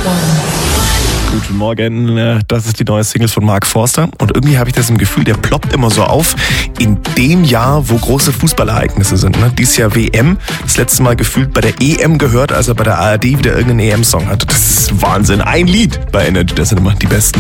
Guten Morgen, das ist die neue Single von Mark Forster und irgendwie habe ich das im Gefühl, der ploppt immer so auf in dem Jahr, wo große Fußballereignisse sind. Dieses Jahr WM, das letzte Mal gefühlt bei der EM gehört, als er bei der ARD wieder irgendeinen EM-Song hatte. Das ist Wahnsinn. Ein Lied bei Energy, das sind immer die besten.